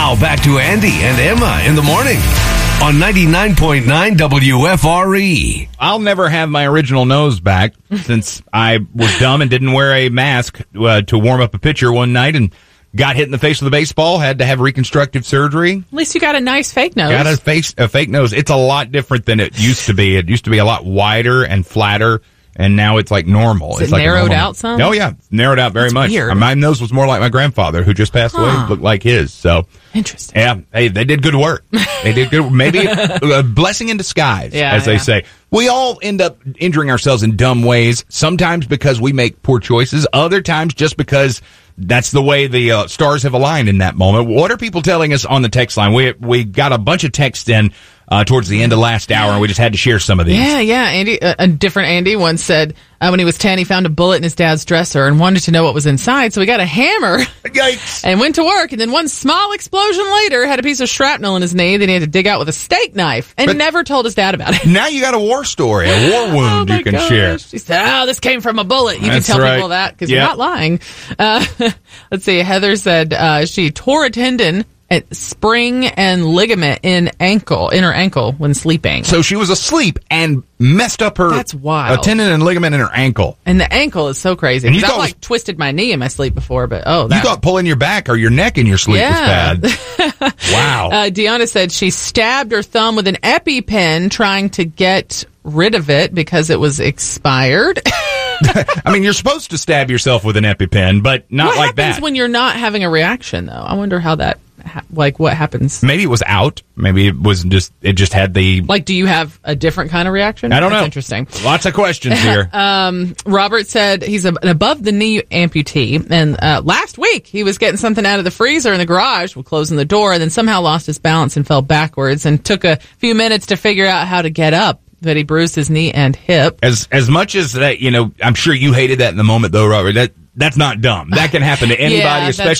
Now back to Andy and Emma in the morning on 99.9 WFRE. I'll never have my original nose back since I was dumb and didn't wear a mask to warm up a pitcher one night and got hit in the face with a baseball, had to have reconstructive surgery. At least you got a nice fake nose. Got a fake nose. It's a lot different than it used to be. It used to be a lot wider and flatter, and now it's like normal. Is it's it like narrowed out some? Oh, yeah. Narrowed out very That's much. weird. My nose was more like my grandfather, who just passed away. Looked like his. So interesting. Yeah. Hey, they did good work. They did good. Maybe a blessing in disguise, as they say. We all end up injuring ourselves in dumb ways, sometimes because we make poor choices, other times just because that's the way the stars have aligned in that moment. What are people telling us on the text line? We got a bunch of texts in towards the end of last hour, and we just had to share some of these. Yeah. Andy, a different Andy once said when he was 10, he found a bullet in his dad's dresser and wanted to know what was inside, so he got a hammer. Yikes. And went to work, and then one small explosion later had a piece of shrapnel in his knee that he had to dig out with a steak knife, and never told his dad about it. Now you got a war story, a war wound you can share. He said, this came from a bullet. You That's can tell right. people that because you're not lying. Let's see. Heather said she tore a tendon at spring and ligament in her ankle when sleeping. So she was asleep and messed up her That's wild. a tendon and ligament in her ankle. And the ankle is so crazy. And you I've thought twisted my knee in my sleep before, but you thought pulling your back or your neck in your sleep was bad. Wow. Deanna said she stabbed her thumb with an EpiPen trying to get rid of it because it was expired. I mean, you're supposed to stab yourself with an EpiPen, but not like that. What happens when you're not having a reaction, though? I wonder how that, what happens. Maybe it was out. Maybe it just had the... Do you have a different kind of reaction? I don't know. That's interesting. Lots of questions here. Robert said he's an above-the-knee amputee, and last week he was getting something out of the freezer in the garage while closing the door, and then somehow lost his balance and fell backwards, and took a few minutes to figure out how to get up. But he bruised his knee and hip. As much as that, I'm sure you hated that in the moment, though, Robert. That's not dumb. That can happen to anybody, especially